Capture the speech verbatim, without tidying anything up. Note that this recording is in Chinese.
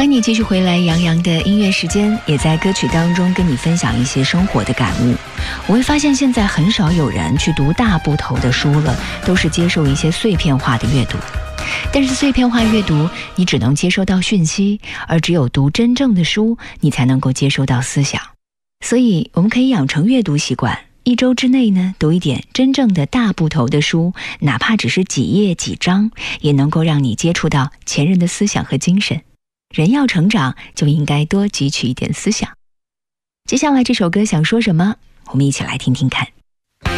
欢迎你继续回来杨洋的音乐时间，也在歌曲当中跟你分享一些生活的感悟。我会发现现在很少有人去读大部头的书了，都是接受一些碎片化的阅读。但是碎片化阅读，你只能接收到讯息，而只有读真正的书，你才能够接收到思想。所以我们可以养成阅读习惯，一周之内呢，读一点真正的大部头的书，哪怕只是几页几章，也能够让你接触到前人的思想和精神。人要成长，就应该多汲取一点思想。接下来这首歌想说什么？我们一起来听听看。